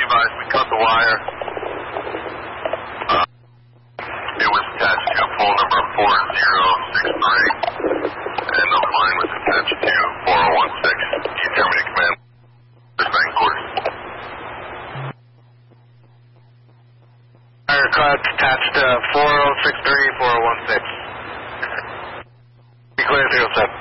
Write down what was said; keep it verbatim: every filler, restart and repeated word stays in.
advise, we cut the wire. Uh, it was attached to pole number four zero six three, and the line was attached to four oh one six. Can you tell me the command? Respect course. Wire cut attached to four oh six three, four oh one six. Be clear, zero seven.